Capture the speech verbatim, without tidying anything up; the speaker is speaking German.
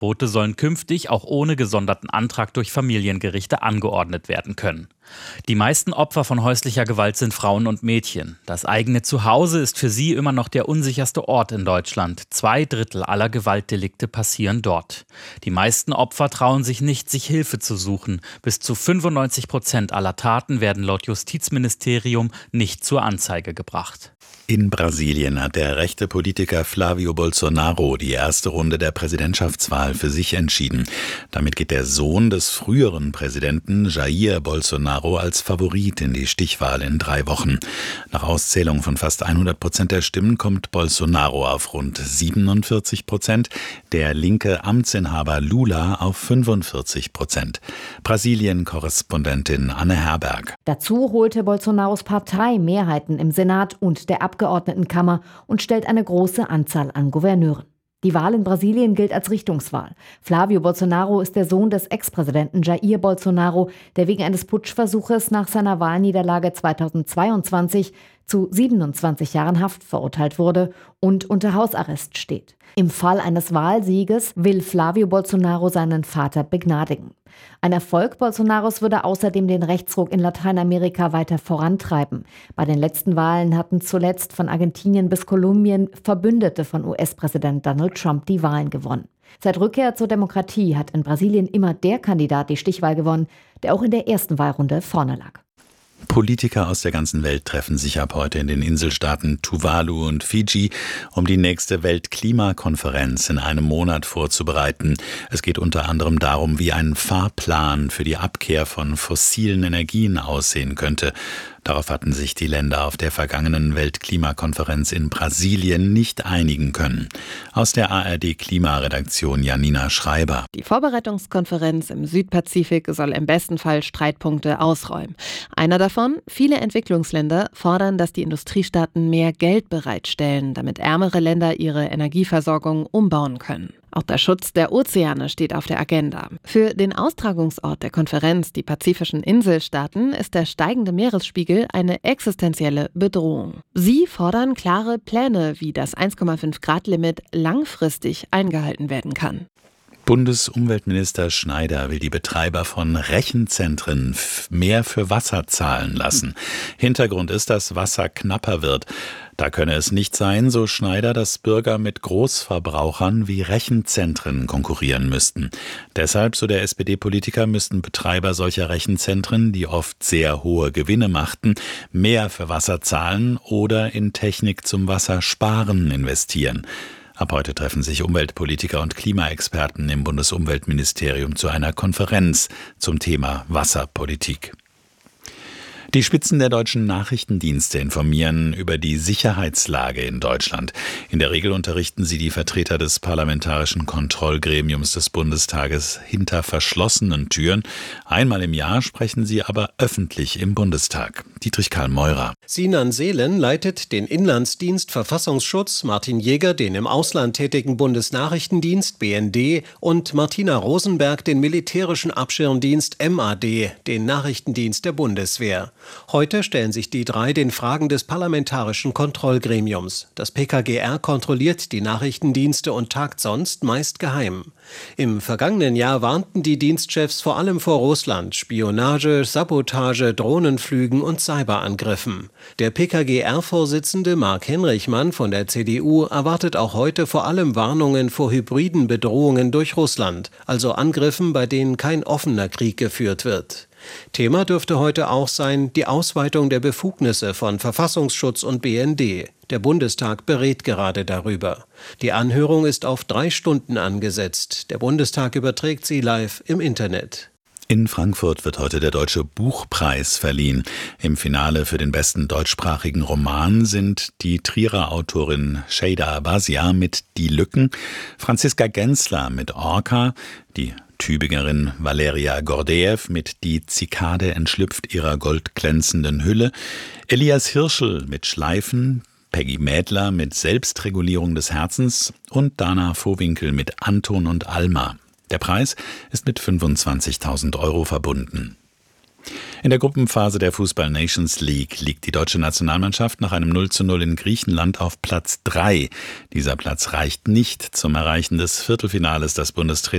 Boote sollen künftig auch ohne gesonderten Antrag durch Familiengerichte angeordnet werden können. Die meisten Opfer von häuslicher Gewalt sind Frauen und Mädchen. Das eigene Zuhause ist für sie immer noch der unsicherste Ort in Deutschland. Zwei Drittel aller Gewaltdelikte passieren dort. Die meisten Opfer trauen sich nicht, sich Hilfe zu suchen. Bis zu fünfundneunzig Prozent aller Taten werden laut Justizministerium nicht zur Anzeige gebracht. In Brasilien hat der rechte Politiker Flávio Bolsonaro die erste Runde der Präsidentschaftswahl für sich entschieden. Damit geht der Sohn des früheren Präsidenten Jair Bolsonaro als Favorit in die Stichwahl in drei Wochen. Nach Auszählung von fast hundert Prozent der Stimmen kommt Bolsonaro auf rund siebenundvierzig Prozent, der linke Amtsinhaber Lula auf fünfundvierzig Prozent. Brasilien-Korrespondentin Anne Herberg. Dazu holte Bolsonaros Partei Mehrheiten im Senat und der Abgeordnetenkammer und stellt eine große Anzahl an Gouverneuren. Die Wahl in Brasilien gilt als Richtungswahl. Flávio Bolsonaro ist der Sohn des Ex-Präsidenten Jair Bolsonaro, der wegen eines Putschversuches nach seiner Wahlniederlage zweitausendzweiundzwanzig zu siebenundzwanzig Jahren Haft verurteilt wurde und unter Hausarrest steht. Im Fall eines Wahlsieges will Flávio Bolsonaro seinen Vater begnadigen. Ein Erfolg Bolsonaros würde außerdem den Rechtsruck in Lateinamerika weiter vorantreiben. Bei den letzten Wahlen hatten zuletzt von Argentinien bis Kolumbien Verbündete von U S-Präsident Donald Trump die Wahlen gewonnen. Seit Rückkehr zur Demokratie hat in Brasilien immer der Kandidat die Stichwahl gewonnen, der auch in der ersten Wahlrunde vorne lag. Politiker aus der ganzen Welt treffen sich ab heute in den Inselstaaten Tuvalu und Fidschi, um die nächste Weltklimakonferenz in einem Monat vorzubereiten. Es geht unter anderem darum, wie ein Fahrplan für die Abkehr von fossilen Energien aussehen könnte. Darauf hatten sich die Länder auf der vergangenen Weltklimakonferenz in Brasilien nicht einigen können. Aus der A R D-Klimaredaktion Janina Schreiber. Die Vorbereitungskonferenz im Südpazifik soll im besten Fall Streitpunkte ausräumen. Einer davon: viele Entwicklungsländer fordern, dass die Industriestaaten mehr Geld bereitstellen, damit ärmere Länder ihre Energieversorgung umbauen können. Auch der Schutz der Ozeane steht auf der Agenda. Für den Austragungsort der Konferenz, die pazifischen Inselstaaten, ist der steigende Meeresspiegel eine existenzielle Bedrohung. Sie fordern klare Pläne, wie das eins Komma fünf Grad Limit langfristig eingehalten werden kann. Bundesumweltminister Schneider will die Betreiber von Rechenzentren mehr für Wasser zahlen lassen. Hintergrund ist, dass Wasser knapper wird. Da könne es nicht sein, so Schneider, dass Bürger mit Großverbrauchern wie Rechenzentren konkurrieren müssten. Deshalb, so der S P D-Politiker, müssten Betreiber solcher Rechenzentren, die oft sehr hohe Gewinne machten, mehr für Wasser zahlen oder in Technik zum Wassersparen investieren. Ab heute treffen sich Umweltpolitiker und Klimaexperten im Bundesumweltministerium zu einer Konferenz zum Thema Wasserpolitik. Die Spitzen der deutschen Nachrichtendienste informieren über die Sicherheitslage in Deutschland. In der Regel unterrichten sie die Vertreter des Parlamentarischen Kontrollgremiums des Bundestages hinter verschlossenen Türen. Einmal im Jahr sprechen sie aber öffentlich im Bundestag. Dietrich Karl Meurer. Sinan Seelen leitet den Inlandsdienst Verfassungsschutz, Martin Jäger den im Ausland tätigen Bundesnachrichtendienst B N D und Martina Rosenberg den militärischen Abschirmdienst M A D, den Nachrichtendienst der Bundeswehr. Heute stellen sich die drei den Fragen des Parlamentarischen Kontrollgremiums. Das P K G R kontrolliert die Nachrichtendienste und tagt sonst meist geheim. Im vergangenen Jahr warnten die Dienstchefs vor allem vor Russland, Spionage, Sabotage, Drohnenflügen und Cyberangriffen. Der P K G R-Vorsitzende Mark Henrichmann von der C D U erwartet auch heute vor allem Warnungen vor hybriden Bedrohungen durch Russland, also Angriffen, bei denen kein offener Krieg geführt wird. Thema dürfte heute auch sein die Ausweitung der Befugnisse von Verfassungsschutz und B N D. Der Bundestag berät gerade darüber. Die Anhörung ist auf drei Stunden angesetzt. Der Bundestag überträgt sie live im Internet. In Frankfurt wird heute der Deutsche Buchpreis verliehen. Im Finale für den besten deutschsprachigen Roman sind die Trierer Autorin Şeyda Abbasya mit Die Lücken, Franziska Gensler mit Orca, die Tübingerin Valeria Gordeev mit Die Zikade entschlüpft ihrer goldglänzenden Hülle, Elias Hirschel mit Schleifen, Peggy Mädler mit Selbstregulierung des Herzens und Dana Vohwinkel mit Anton und Alma. Der Preis ist mit fünfundzwanzigtausend Euro verbunden. In der Gruppenphase der Fußball-Nations League liegt die deutsche Nationalmannschaft nach einem null zu null in Griechenland auf Platz drei. Dieser Platz reicht nicht zum Erreichen des Viertelfinales. Das Bundestrainer